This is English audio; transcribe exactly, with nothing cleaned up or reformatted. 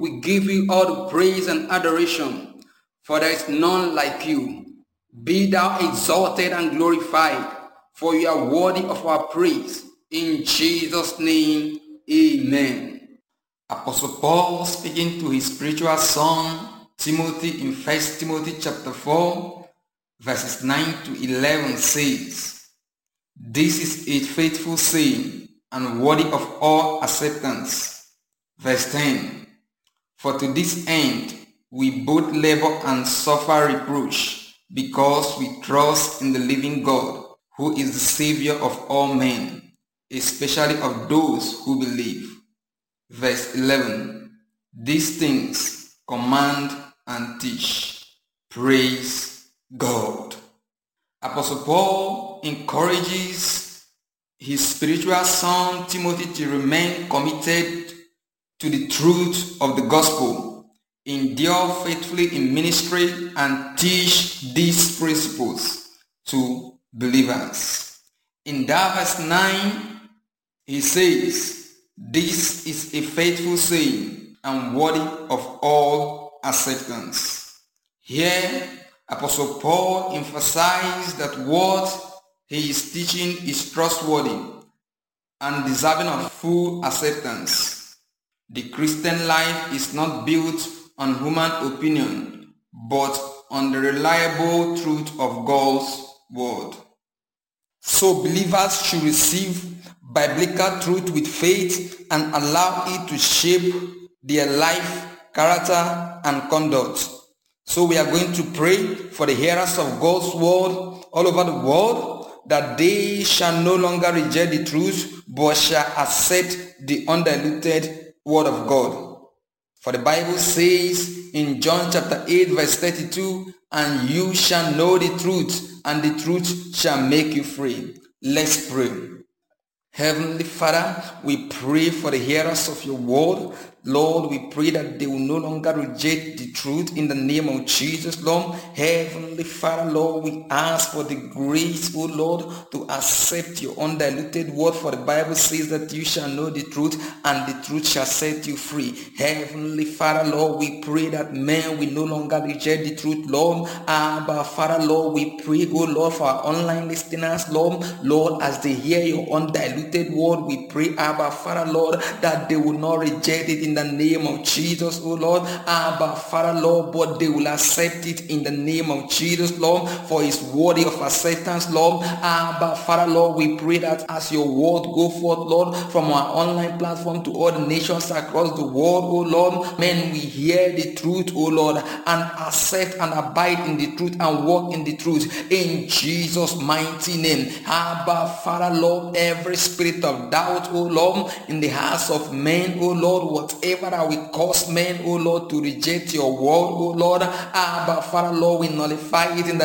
We give you all the praise and adoration, for there is none like you. Be thou exalted and glorified, for you are worthy of our praise. In Jesus' name, amen. Apostle Paul, speaking to his spiritual son Timothy in First Timothy chapter four, verses nine to eleven says, "This is a faithful saying and worthy of all acceptance." Verse ten, "For to this end we both labor and suffer reproach, because we trust in the living God, who is the Savior of all men, especially of those who believe." Verse eleven, "These things command and teach." Praise God. Apostle Paul encourages his spiritual son Timothy to remain committed to the truth of the gospel, endure faithfully in ministry, and teach these principles to believers. In that verse nine, he says, "This is a faithful saying and worthy of all acceptance." Here, Apostle Paul emphasized that what he is teaching is trustworthy and deserving of full acceptance. The Christian life is not built on human opinion, but on the reliable truth of God's word. So believers should receive biblical truth with faith and allow it to shape their life, character, and conduct. So we are going to pray for the hearers of God's word all over the world, that they shall no longer reject the truth, but shall accept the undiluted word of God. For the Bible says in John chapter eight verse thirty-two, "And you shall know the truth, and the truth shall make you free." Let's pray. Heavenly Father, we pray for the hearers of your word. Lord, we pray that they will no longer reject the truth in the name of Jesus, Lord. Heavenly Father, Lord, we ask for the grace, oh Lord, to accept your undiluted word, for the Bible says that you shall know the truth and the truth shall set you free. Heavenly Father, Lord, we pray that men will no longer reject the truth, Lord. Abba, Father, Lord, we pray, oh Lord, for our online listeners, Lord. Lord, as they hear your undiluted word, we pray, Abba, Father, Lord, that they will not reject it in the name of Jesus, oh Lord. Abba, Father, Lord, but they will accept it in the name of Jesus, Lord, for it's worthy of acceptance, Lord. Abba, Father, Lord, we pray that as your word go forth, Lord, from our online platform to all the nations across the world, oh Lord, men we hear the truth, oh Lord, and accept and abide in the truth and walk in the truth in Jesus' mighty name. Abba, Father, Lord, every spirit of doubt, oh Lord, in the hearts of men, oh Lord, whatever that will cause men, oh Lord, to reject your word, oh Lord, Abba, Father, Lord, we nullify it in the